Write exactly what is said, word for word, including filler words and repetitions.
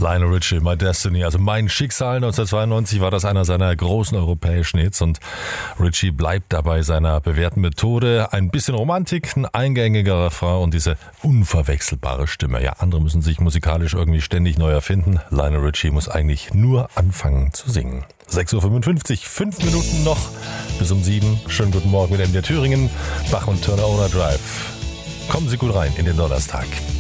Lionel Richie, My Destiny, also mein Schicksal. neunzehnhundertzweiundneunzig war das einer seiner großen europäischen Hits und Richie bleibt dabei seiner bewährten Methode. Ein bisschen Romantik, ein eingängiger Refrain und diese unverwechselbare Stimme. Ja, andere müssen sich musikalisch irgendwie ständig neu erfinden. Lionel Richie muss eigentlich nur anfangen zu singen. sechs Uhr fünfundfünfzig, fünf Minuten noch bis um sieben. Schönen guten Morgen mit M D R Thüringen, Bach und Turner Owner Drive. Kommen Sie gut rein in den Donnerstag.